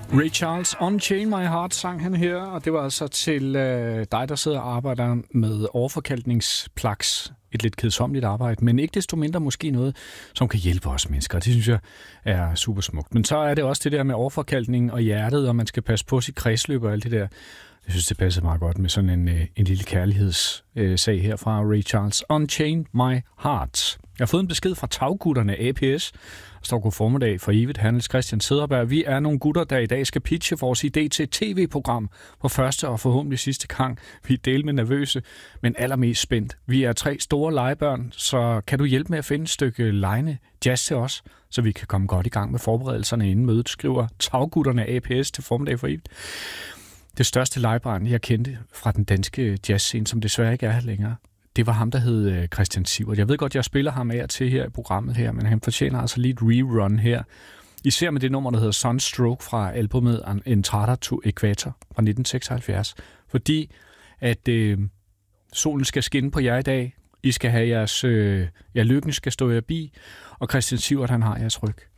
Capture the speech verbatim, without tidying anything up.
Ray Charles, Unchain My Heart, sang han her, og det var altså til øh, dig, der sidder og arbejder med overforkalkningsplaks. Et lidt kedsommeligt arbejde, men ikke desto mindre måske noget, som kan hjælpe os mennesker. Det synes jeg er super smukt. Men så er det også det der med overforkalkning og hjertet, og man skal passe på sit kredsløb og alt det der. Jeg synes, det passer meget godt med sådan en, en lille kærlighedssag her fra Ray Charles. Unchain My Heart. Jeg har fået en besked fra Taggutterne A P S. Der står god formiddag for evigt. Handels Christian Sederberg. Vi er nogle gutter, der i dag skal pitche vores idé til et tv-program på første og forhåbentlig sidste gang. Vi er del med nervøse, men allermest spændt. Vi er tre store legebørn, så kan du hjælpe med at finde et stykke legende jazz til os, så vi kan komme godt i gang med forberedelserne inden mødet, skriver Taggutterne A P S til formiddag for evigt. Det største legebarn, jeg kendte fra den danske jazzscene, som desværre ikke er her længere, det var ham, der hed Christian Sivert. Jeg ved godt, jeg spiller ham af til her i programmet her, men han fortjener altså lige et rerun her. Især med det nummer, der hedder Sunstroke fra albumet Entrada to Equator fra nitten seksoghalvfjerds. Fordi at øh, solen skal skinne på jer i dag, I skal have jeres, øh, ja, lykken skal stå jer bi, og Christian Sivert, han har jeres ryg.